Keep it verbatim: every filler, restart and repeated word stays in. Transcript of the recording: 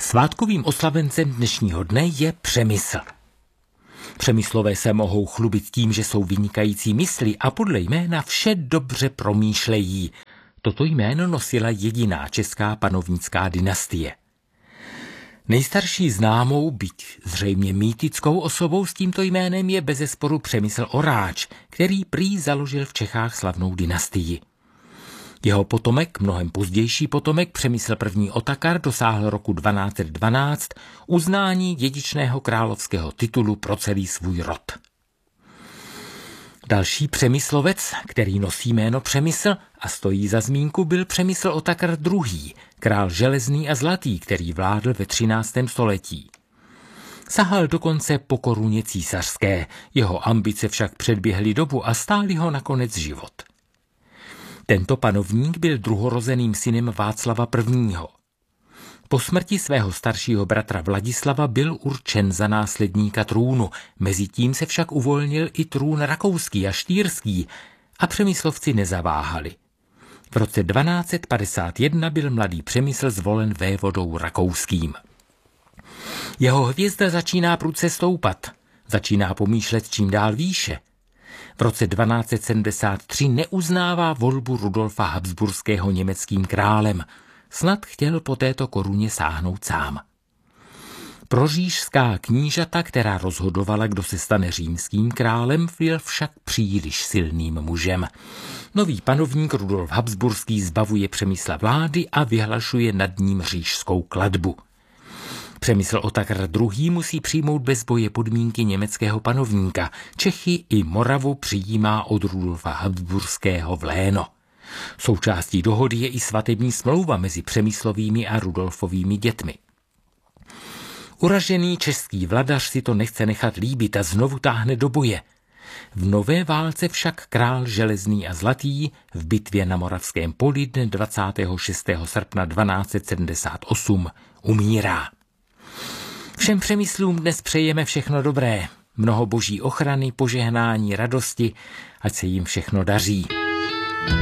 Svátkovým oslavencem dnešního dne je Přemysl. Přemyslové se mohou chlubit tím, že jsou vynikající mysli a podle jména vše dobře promýšlejí. Toto jméno nosila jediná česká panovnická dynastie. Nejstarší známou, byť zřejmě mýtickou osobou s tímto jménem je bezesporu Přemysl Oráč, který prý založil v Čechách slavnou dynastii. Jeho potomek, mnohem pozdější potomek Přemysl první. Otakar dosáhl roku dvanáct set dvanáct uznání dědičného královského titulu pro celý svůj rod. Další Přemyslovec, který nosí jméno Přemysl a stojí za zmínku, byl Přemysl Otakar druhý., král železný a zlatý, který vládl ve třináctém století. Sahal dokonce po koruně císařské, jeho ambice však předběhly dobu a stály ho nakonec život. Tento panovník byl druhorozeným synem Václava prvního. Po smrti svého staršího bratra Vladislava byl určen za následníka trůnu, mezitím se však uvolnil i trůn rakouský a štýrský a Přemyslovci nezaváhali. V roce dvanáct set padesát jedna byl mladý Přemysl zvolen vévodou rakouským. Jeho hvězda začíná prudce stoupat, začíná pomýšlet čím dál výše. V roce dvanáct set sedmdesát tři neuznává volbu Rudolfa Habsburského německým králem. Snad chtěl po této koruně sáhnout sám. Proříšská knížata, která rozhodovala, kdo se stane římským králem, byl však příliš silným mužem. Nový panovník Rudolf Habsburský zbavuje Přemysla vlády a vyhlašuje nad ním říšskou klatbu. Přemysl Otakar druhý. musí přijmout bez boje podmínky německého panovníka. Čechy i Moravu přijímá od Rudolfa Habsburského v léno. Součástí dohody je i svatební smlouva mezi Přemyslovými a Rudolfovými dětmi. Uražený český vladař si to nechce nechat líbit a znovu táhne do boje. V nové válce však král železný a zlatý v bitvě na Moravském poli dne dvacátého šestého srpna dvanáct set sedmdesát osm umírá. Všem Přemyslům dnes přejeme všechno dobré, mnoho boží ochrany, požehnání, radosti, ať se jim všechno daří.